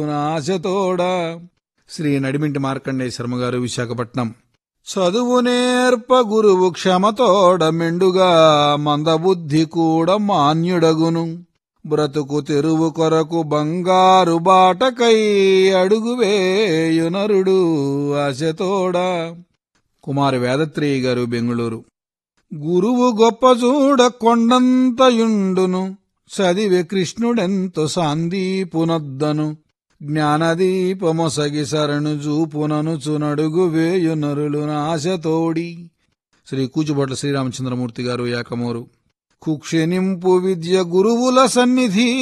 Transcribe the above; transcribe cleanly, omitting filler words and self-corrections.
ఆశతోడ. శ్రీ నడిమింటి మార్కండేయ శర్మ గారు, విశాఖపట్నం. చదువు నేర్ప గురువు క్షమతోడ మెండుగా మందబుద్ధి కూడా మాన్యుడగును. బ్రతుకు తెరువు కొరకు బంగారు బాటకై అడుగువేయునరుడు ఆశతోడ. కుమారి వేదత్రేయి గారు, బెంగుళూరు. గురువు గొప్ప చూడ కొండంతయుండును, చదివే కృష్ణుడెంతో సాందీపునొద్దను. జ్ఞానదీపమొసగి శరణు జూపునను చునడుగు వేయునరులు నాశతోడి. శ్రీ కూచుబొట్ల శ్రీరామచంద్రమూర్తి గారు, యాకమూరు. కుక్షనింపు విద్య గురువుల సన్నిధి